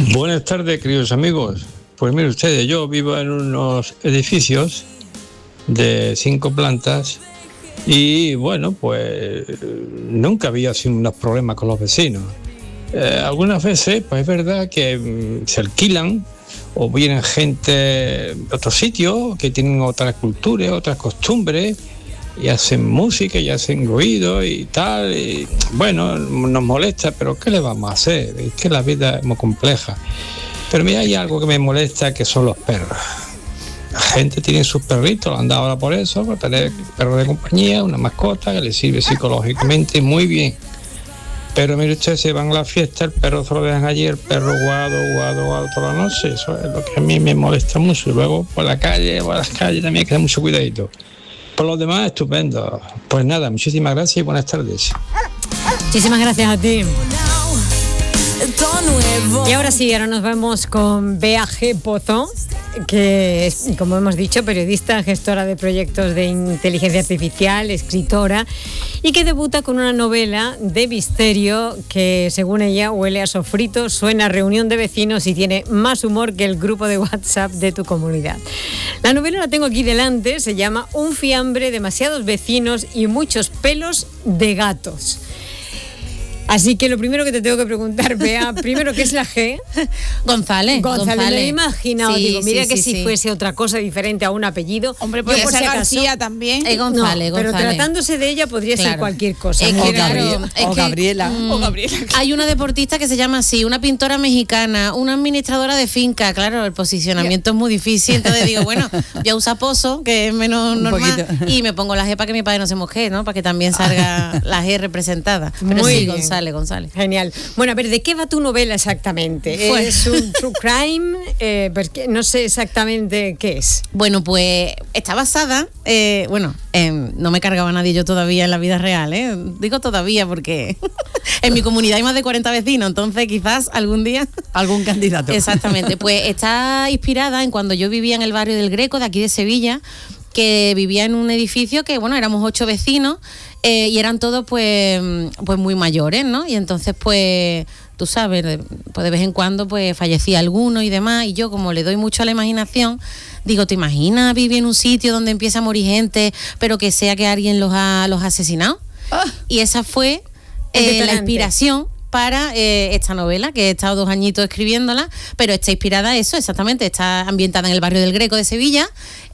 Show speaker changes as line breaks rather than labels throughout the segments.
Buenas tardes, queridos amigos. Pues miren ustedes, yo vivo en unos edificios de 5 plantas y bueno, pues nunca había así unos problemas con los vecinos. Algunas veces, pues es verdad que se alquilan o vienen gente de otros sitios que tienen otras culturas, otras costumbres y hacen música y hacen ruido y tal, y bueno, nos molesta, pero ¿qué le vamos a hacer? Es que la vida es muy compleja. Pero mira, hay algo que me molesta, que son los perros. La gente tiene sus perritos, lo han dado ahora por eso, por tener perro de compañía, una mascota que les sirve psicológicamente muy bien. Pero mire usted, se van a la fiesta, el perro se lo dejan allí, el perro guado toda la noche. Eso es lo que a mí me molesta mucho. Y luego por la calle, también hay que tener mucho cuidadito. Por lo demás, estupendo. Pues nada, muchísimas gracias y buenas tardes.
Muchísimas gracias a ti. Y ahora sí, ahora nos vamos con Bea G. Pozo, que es, como hemos dicho, periodista, gestora de proyectos de inteligencia artificial, escritora, y que debuta con una novela de misterio que, según ella, huele a sofrito, suena a reunión de vecinos y tiene más humor que el grupo de WhatsApp de tu comunidad. La novela la tengo aquí delante, se llama Un fiambre, demasiados vecinos y muchos pelos de gatos. Así que lo primero que te tengo que preguntar, Bea, primero, ¿qué es la G?
González.
Me lo he imaginado,
sí,
digo, mira
sí,
que
sí,
si fuese otra cosa diferente a un apellido.
Hombre, puede ser García también.
Es González,
no, pero
González.
tratándose de ella podría ser cualquier cosa.
O Gabriela.
Hay una deportista que se llama así, una pintora mexicana, una administradora de finca. Claro, el posicionamiento es muy difícil. Entonces digo, bueno, voy a usar Pozo, que es menos normal, y me pongo la G para que mi padre no se moje, ¿no? Para que también salga la G representada. Pero
Muy
sí,
bien.
González.
Genial. Bueno, a ver, ¿de qué va tu novela exactamente? ¿Es un true crime? Porque no sé exactamente qué es.
Bueno, pues está basada, no me cargaba nadie yo todavía en la vida real, digo todavía porque en mi comunidad hay más de 40 vecinos, entonces quizás algún día...
Algún candidato.
Exactamente, pues está inspirada en cuando yo vivía en el barrio del Greco, de aquí de Sevilla, que vivía en un edificio que, bueno, éramos 8 vecinos y eran todos pues muy mayores, ¿no? Y entonces, pues, tú sabes, pues de vez en cuando pues fallecía alguno y demás, y yo, como le doy mucho a la imaginación, digo, ¿te imaginas vivir en un sitio donde empieza a morir gente, pero que sea que alguien los ha asesinado? Y esa fue la inspiración para esta novela, que he estado 2 añitos escribiéndola, pero está inspirada a eso, exactamente, está ambientada en el barrio del Greco de Sevilla.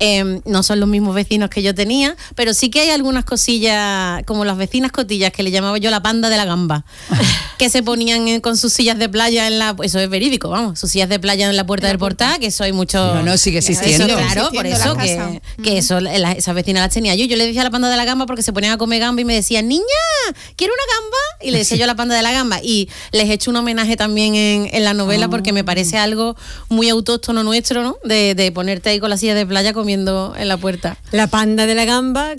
No son los mismos vecinos que yo tenía, pero sí que hay algunas cosillas, como las vecinas cotillas, que le llamaba yo la panda de la gamba, que se ponían con sus sillas de playa eso es verídico, vamos, sus sillas de playa en la puerta del portal, que eso hay mucho...
No, sigue existiendo.
Eso, claro, por eso, que eso, esas vecinas las tenía yo. Yo le decía a la panda de la gamba porque se ponían a comer gamba y me decían, niña, ¿quiero una gamba? Y le decía yo a la panda de la gamba. Y les he hecho un homenaje también en la novela porque me parece algo muy autóctono nuestro, ¿no? De ponerte ahí con la silla de playa comiendo en la puerta.
La panda de la gamba,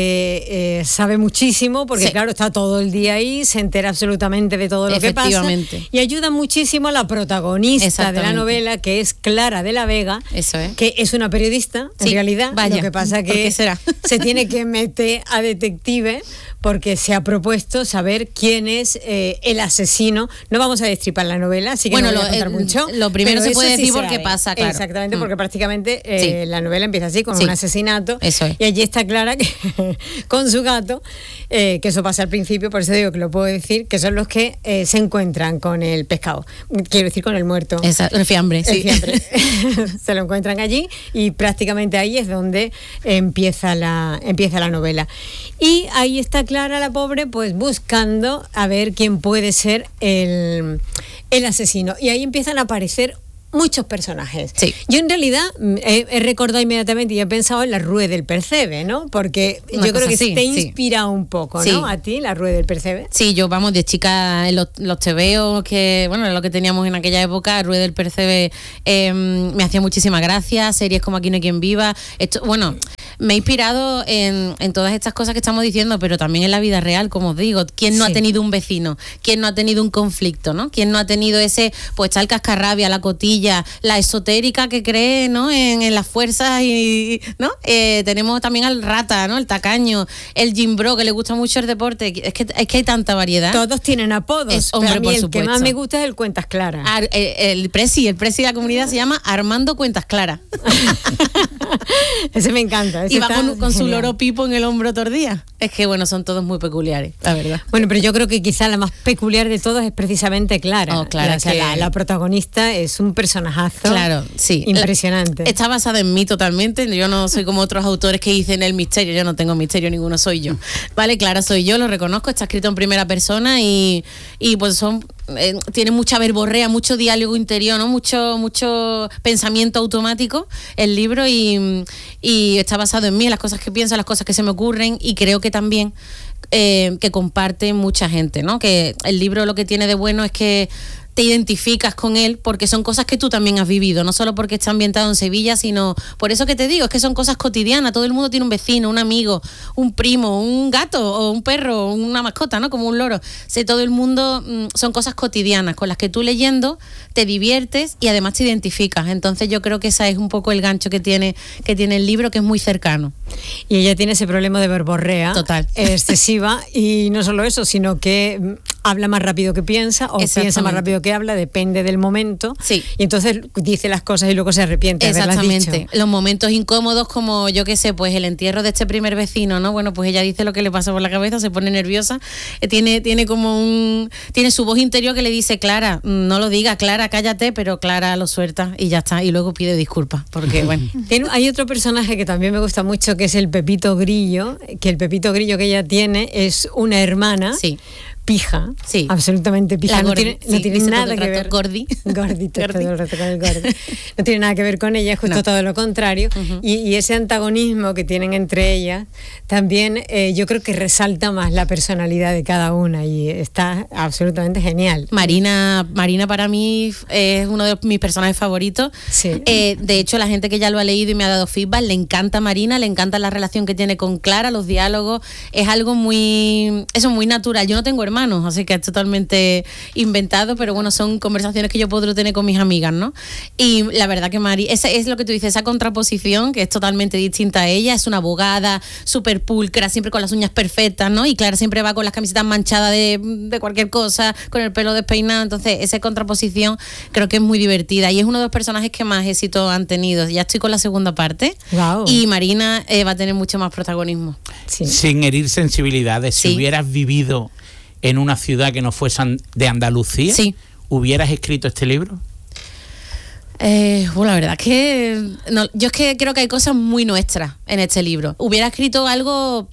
que sabe muchísimo, porque claro, está todo el día ahí, se entera absolutamente de todo lo que pasa y ayuda muchísimo a la protagonista de la novela, que es Clara de la Vega, que es una periodista, en realidad. Lo que pasa que se tiene que meter a detective porque se ha propuesto saber quién es el asesino. No vamos a destripar la novela, así que no voy a contar mucho.
Lo primero se puede decir porque pasa, claro.
Exactamente, porque prácticamente la novela empieza así, con un asesinato.
Eso es.
Y allí está Clara con su gato, que eso pasa al principio, por eso digo que lo puedo decir, que son los que se encuentran con el pescado. Quiero decir, con el muerto.
Exacto, el fiambre.
El fiambre. Se lo encuentran allí y prácticamente ahí es donde empieza la novela. Y ahí está Clara, la pobre, pues buscando a ver quién puede ser el asesino. Y ahí empiezan a aparecer muchos personajes.
Sí.
Yo en realidad he recordado inmediatamente y he pensado en la Rue del Percebe, ¿no? Porque yo creo que te inspira un poco, ¿no? A ti, la Rue del Percebe.
Sí, yo, vamos, de chica en los tebeos, que, bueno, lo que teníamos en aquella época, Rue del Percebe me hacía muchísimas gracias, series como Aquí no hay quien viva. Esto, bueno, me he inspirado en todas estas cosas que estamos diciendo, pero también en la vida real, como os digo. ¿Quién no ha tenido un vecino? ¿Quién no ha tenido un conflicto, no? ¿Quién no ha tenido ese, pues está el cascarrabia, la cotilla, Sevilla, la esotérica que cree, ¿no?, en las fuerzas, y ¿no? Tenemos también al rata, ¿no?, el tacaño, el gimbro, que le gusta mucho el deporte. Es que hay tanta variedad.
Todos tienen apodos.
Hombre,
pero a mí
por
el
supuesto.
que más me gusta es el Cuentas Claras.
El presi de la comunidad se llama Armando Cuentas Claras.
Ese me encanta. Ese
Y va
está
con su
genial.
loro Pipo en el hombro todo el día. Es que, bueno, son todos muy peculiares, la verdad.
Bueno, pero yo creo que quizá la más peculiar de todos es precisamente Clara.
Oh, Clara,
O sea,
que-
la protagonista es un personajazo.
Claro, sí.
Impresionante.
Está basada en mí totalmente. Yo no soy como otros autores que dicen el misterio. Yo no tengo misterio, ninguno soy yo. Vale, Clara soy yo, lo reconozco. Está escrito en primera persona y pues tiene mucha verborrea, mucho diálogo interior, ¿no? Mucho pensamiento automático el libro, y está basado en mí, en las cosas que pienso, las cosas que se me ocurren, y creo que también que comparte mucha gente, ¿no? Que el libro lo que tiene de bueno es que te identificas con él porque son cosas que tú también has vivido, no solo porque está ambientado en Sevilla, sino por eso que te digo, es que son cosas cotidianas. Todo el mundo tiene un vecino, un amigo, un primo, un gato o un perro, una mascota, ¿no? Como un loro. Todo el mundo son cosas cotidianas con las que tú leyendo te diviertes y además te identificas. Entonces yo creo que ese es un poco el gancho que tiene el libro, que es muy cercano.
Y ella tiene ese problema de verborrea
Total.
excesiva, y no solo eso, sino que habla más rápido que piensa, o piensa más rápido que habla, depende del momento.
Sí.
Y entonces dice las cosas y luego se arrepiente de haberlas
Exactamente.
dicho.
Los momentos incómodos, como yo qué sé, pues el entierro de este primer vecino, ¿no? Bueno, pues ella dice lo que le pasa por la cabeza, se pone nerviosa, tiene su voz interior que le dice: Clara, no lo digas, Clara, cállate, pero Clara lo suelta y ya está, y luego pide disculpas, porque bueno.
Hay otro personaje que también me gusta mucho, que es el Pepito Grillo, que el Pepito Grillo que ella tiene es una hermana.
Sí.
Pija,
Sí.
absolutamente pija, no tiene
dice
nada
todo el
que
rato
ver.
Gordi.
Gordito,
Gordi.
todo el rato con el gordi. No tiene nada que ver con ella, es justo
No.
todo lo contrario. Y ese antagonismo que tienen entre ellas también yo creo que resalta más la personalidad de cada una, y está absolutamente genial.
Marina para mí es uno de mis personajes favoritos.
Sí.
De hecho, la gente que ya lo ha leído y me ha dado feedback, le encanta Marina, le encanta la relación que tiene con Clara, los diálogos. Es algo muy natural. Yo no tengo hermanos, así que es totalmente inventado, pero bueno, son conversaciones que yo puedo tener con mis amigas, ¿no? Y la verdad que esa es lo que tú dices, esa contraposición que es totalmente distinta a ella. Es una abogada súper pulcra, siempre con las uñas perfectas, ¿no? Y Clara siempre va con las camisetas manchadas de cualquier cosa, con el pelo despeinado. Entonces esa contraposición creo que es muy divertida, y es uno de los personajes que más éxito han tenido. Ya estoy con la segunda parte.
Guau.
Y Marina va a tener mucho más protagonismo.
Sí.
Sin herir sensibilidades, si
Sí.
hubieras vivido en una ciudad que no fuese de Andalucía,
Sí.
¿hubieras escrito este libro?
Bueno, la verdad que no, yo es que creo que hay cosas muy nuestras en este libro. Hubiera escrito algo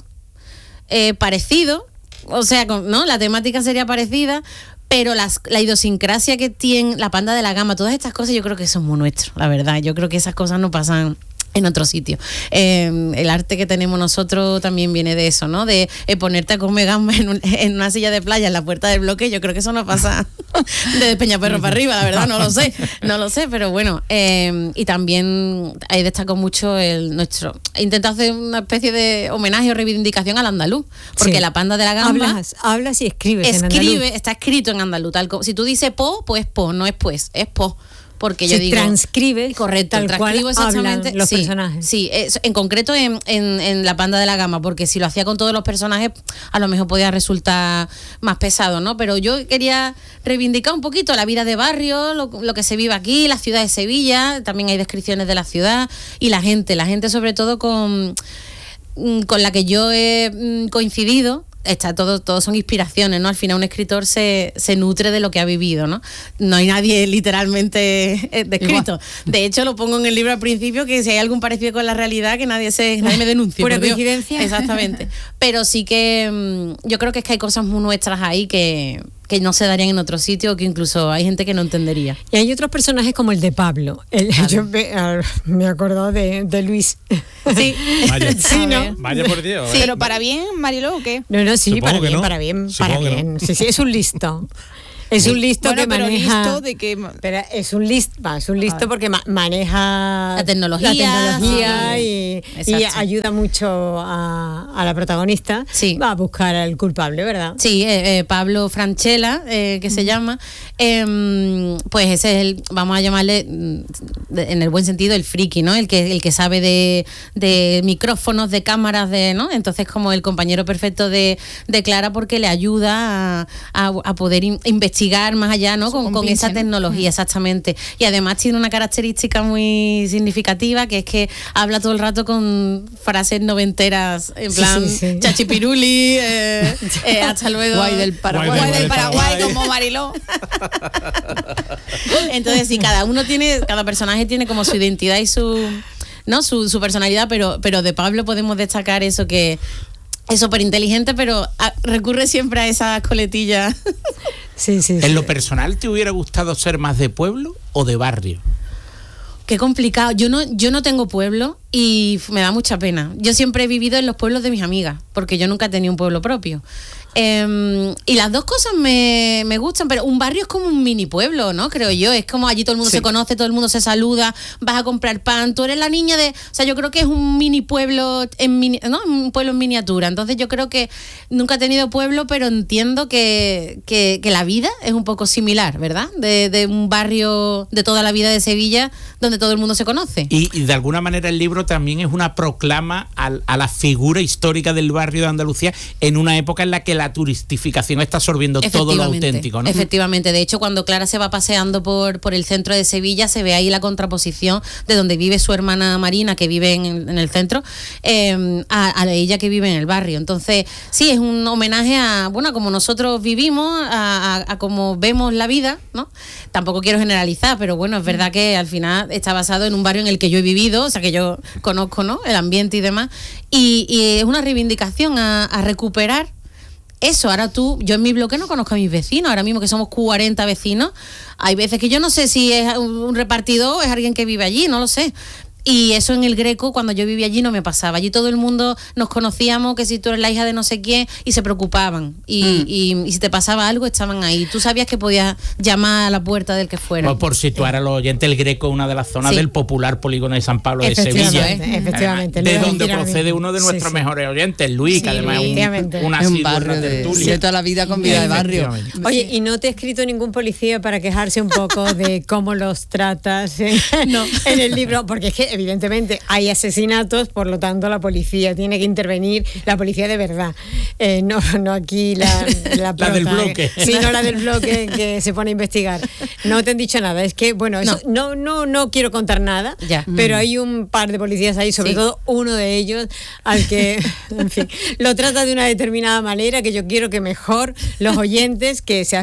parecido, o sea, ¿no? La temática sería parecida, pero la idiosincrasia que tiene la Panda de la Gama, todas estas cosas, yo creo que son muy nuestros, la verdad. Yo creo que esas cosas no pasan en otro sitio. El arte que tenemos nosotros también viene de eso, ¿no? De ponerte a comer gamba en una silla de playa en la puerta del bloque. Yo creo que eso no pasa de Peñaperro para arriba, la verdad, no lo sé, pero bueno. Y también ahí destacó mucho intenta hacer una especie de homenaje o reivindicación al andaluz, porque
Sí.
la Panda de la Gamba
Hablas y escribes en andaluz.
está escrito en andaluz, si tú dices po, pues po, no es pues, es po. Porque yo
Se
digo,
transcribe
correcto,
tal cual
transcribo exactamente
hablan los
sí,
personajes.
Sí, en concreto en la Panda de la Gama, porque si lo hacía con todos los personajes, a lo mejor podía resultar más pesado, ¿no? Pero yo quería reivindicar un poquito la vida de barrio, lo que se vive aquí, la ciudad de Sevilla. También hay descripciones de la ciudad y la gente sobre todo con la que yo he coincidido. Todos son inspiraciones, ¿no? Al final un escritor se nutre de lo que ha vivido, ¿no? No hay nadie literalmente descrito. De hecho, lo pongo en el libro al principio, que si hay algún parecido con la realidad, que nadie me denuncie.
¿Pura
por Dios.
coincidencia?
Exactamente. Pero sí que yo creo que es que hay cosas muy nuestras ahí que no se darían en otro sitio, que incluso hay gente que no entendería.
Y hay otros personajes como el de Pablo. Yo me he acordado de Luis.
Sí.
Vaya.
Sí, ¿no?
Vaya por Dios.
Sí.
Pero para bien, Mariló, ¿o qué?
No, sí,
Supongo
para
que
bien,
no.
para bien,
Supongo
para
que
bien.
no.
Sí, es un listo. Es un listo
Bueno,
que
pero
maneja.
listo de que...
Pero es un listo porque maneja
La tecnología,
y y ayuda mucho a la protagonista va a buscar al culpable, ¿verdad?
Sí, Pablo Francella, que se llama, pues ese es el, vamos a llamarle en el buen sentido, el friki, ¿no? El que sabe de micrófonos, de cámaras, ¿no? Entonces, como el compañero perfecto de Clara, porque le ayuda a poder investigar más allá, ¿no? Con esa tecnología, exactamente. Y además tiene una característica muy significativa, que es que habla todo el rato con frases noventeras, en plan chachipiruli, hasta luego.
Guay del Paraguay, como Mariló.
Entonces, sí, cada personaje tiene como su identidad y su personalidad, pero de Pablo podemos destacar eso, que es súper inteligente, pero recurre siempre a esas coletillas.
Sí.
¿En lo personal te hubiera gustado ser más de pueblo o de barrio?
Qué complicado. Yo no tengo pueblo y me da mucha pena. Yo siempre he vivido en los pueblos de mis amigas, porque yo nunca he tenido un pueblo propio. Y las dos cosas me gustan, pero un barrio es como un mini pueblo, ¿no? Creo yo. Es como allí todo el mundo se conoce, todo el mundo se saluda, vas a comprar pan, tú eres la niña de... O sea, yo creo que es un mini pueblo, un pueblo en miniatura. Entonces yo creo que nunca he tenido pueblo, pero entiendo que la vida es un poco similar, ¿verdad? De un barrio de toda la vida de Sevilla, donde todo el mundo se conoce.
Y de alguna manera el libro también es una proclama a la figura histórica del barrio de Andalucía en una época en la que la turistificación está absorbiendo todo lo auténtico, ¿no?
Efectivamente. De hecho, cuando Clara se va paseando por el centro de Sevilla, se ve ahí la contraposición de donde vive su hermana Marina, que vive en el centro, a ella que vive en el barrio. Entonces, sí, es un homenaje a como nosotros vivimos, a cómo vemos la vida, ¿no? Tampoco quiero generalizar, pero bueno, es verdad que al final está basado en un barrio en el que yo he vivido, o sea, que yo conozco, ¿no? El ambiente y demás. Y es una reivindicación a recuperar eso. Ahora yo en mi bloque no conozco a mis vecinos, ahora mismo que somos 40 vecinos, hay veces que yo no sé si es un repartidor o es alguien que vive allí, no lo sé. Y eso en el Greco, cuando yo vivía allí, no me pasaba. Allí todo el mundo nos conocíamos, que si tú eres la hija de no sé quién, y se preocupaban. Y si te pasaba algo, estaban ahí. Tú sabías que podías llamar a la puerta del que fuera.
Pues por situar a los oyentes, el Greco es una de las zonas del popular polígono de San Pablo de Sevilla.
Efectivamente.
De donde procede uno de nuestros mejores oyentes, Luis, que además es un barrio
de toda la vida con vida de barrio.
Oye, ¿y no te ha escrito ningún policía para quejarse un poco de cómo los tratas en el libro? Porque es que evidentemente hay asesinatos, por lo tanto la policía tiene que intervenir, la policía de verdad, no aquí la
del bloque.
Sí, no la del bloque que se pone a investigar. No te han dicho nada, es que bueno, eso, no quiero contar nada, pero hay un par de policías ahí, sobre todo uno de ellos al que, en fin, lo trata de una determinada manera que yo quiero que mejor los oyentes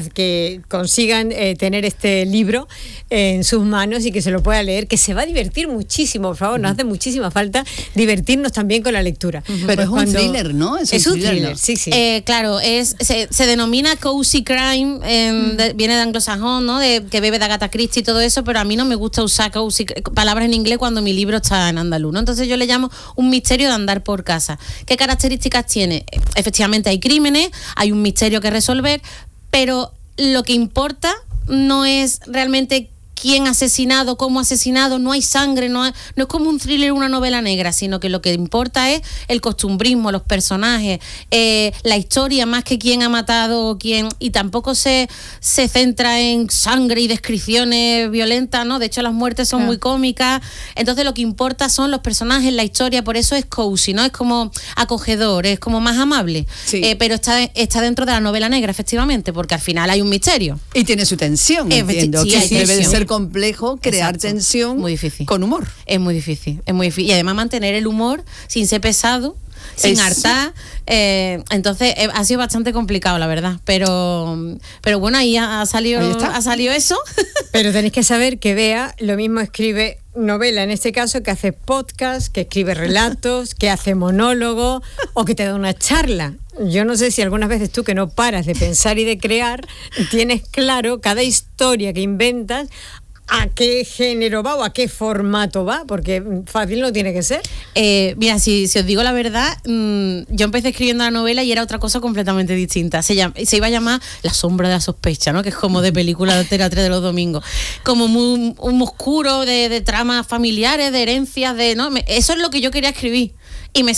que consigan tener este libro en sus manos y que se lo pueda leer, que se va a divertir muchísimo, por favor, nos hace muchísima falta divertirnos también con la lectura.
Pero es un thriller, ¿no?
Es un thriller, sí.
Claro, se denomina cozy crime, viene de anglosajón, ¿no? Que bebe de Agatha Christie y todo eso, pero a mí no me gusta usar palabras en inglés cuando mi libro está en andaluz, ¿no? Entonces yo le llamo un misterio de andar por casa. ¿Qué características tiene? Efectivamente hay crímenes, hay un misterio que resolver, pero lo que importa no es realmente quién ha asesinado, cómo ha asesinado, no hay sangre, no es como un thriller, una novela negra, sino que lo que importa es el costumbrismo, los personajes, la historia más que quién ha matado o quién, y tampoco se centra en sangre y descripciones violentas, ¿no? De hecho las muertes son muy cómicas, entonces lo que importa son los personajes, la historia, por eso es cozy, ¿no? Es como acogedor, es como más amable, pero está dentro de la novela negra, efectivamente, porque al final hay un misterio.
Y tiene su tensión, entiendo, que debe de ser complejo crear tensión
muy difícil.
Con humor.
Es muy difícil. Y además mantener el humor sin ser pesado, sin hartar. Entonces ha sido bastante complicado, la verdad. Pero bueno, ahí ha salido eso.
Pero tenéis que saber que Bea lo mismo escribe novela, en este caso, que hace podcast, que escribe relatos, que hace monólogo o que te da una charla. Yo no sé si algunas veces tú, que no paras de pensar y de crear, tienes claro cada historia que inventas ¿a qué género va o a qué formato va? Porque fácil no tiene que ser.
Mira, si os digo la verdad, yo empecé escribiendo la novela y era otra cosa completamente distinta. Se iba a llamar La sombra de la sospecha, ¿no? Que es como de película de teatro de los domingos. Como muy oscuro, de tramas familiares, de herencias, ¿no? Eso es lo que yo quería escribir. Y me